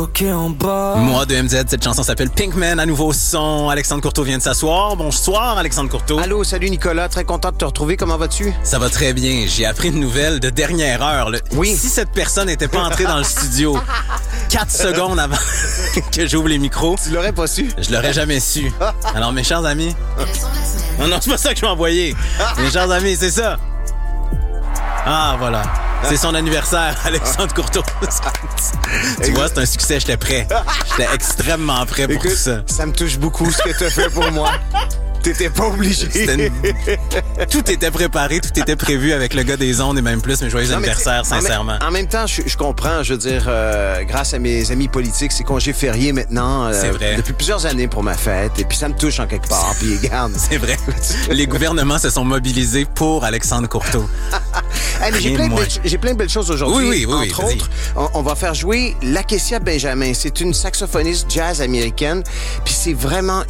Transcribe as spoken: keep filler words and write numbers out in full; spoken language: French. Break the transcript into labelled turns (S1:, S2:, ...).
S1: En bas.
S2: Moi de M Z, cette chanson s'appelle Pinkman, à nouveau son. Alexandre Courteau vient de s'asseoir. Bonsoir, Alexandre Courteau.
S3: Allô, salut Nicolas, très content de te retrouver. Comment vas-tu?
S2: Ça va très bien. J'ai appris une nouvelle de dernière heure. Le...
S3: Oui.
S2: Si cette personne n'était pas entrée dans le studio quatre secondes avant que j'ouvre les micros,
S3: Tu l'aurais pas su?
S2: je l'aurais jamais su. Alors, mes chers amis... Non, non, c'est pas ça que je vais envoyer. Mes chers amis, c'est ça. Ah, voilà. C'est son anniversaire, Alexandre Courteau. Tu vois, c'est un succès, j'étais prêt. J'étais extrêmement prêt pour
S3: Écoute,
S2: tout ça.
S3: Ça me touche beaucoup ce que tu as fait pour moi. T'étais pas obligé.
S2: Une... Tout était préparé, tout était prévu avec le gars des ondes et même plus. Mais joyeux
S3: Non, mais
S2: anniversaire,
S3: en
S2: sincèrement.
S3: En même temps, je, je comprends, je veux dire, euh, grâce à mes amis politiques, c'est congé férié maintenant. Euh,
S2: C'est vrai.
S3: Depuis plusieurs années pour ma fête. Et puis ça me touche en quelque part. Puis regarde.
S2: C'est vrai. Les gouvernements se sont mobilisés pour Alexandre Courteau.
S3: Hey, mais j'ai,
S2: Rien
S3: plein
S2: de
S3: de
S2: moins.
S3: belles, j'ai plein de belles choses aujourd'hui.
S2: Oui, oui, oui,
S3: Entre
S2: oui,
S3: autres, on, on va faire jouer Lakecia Benjamin. C'est une saxophoniste jazz américaine. Puis c'est vraiment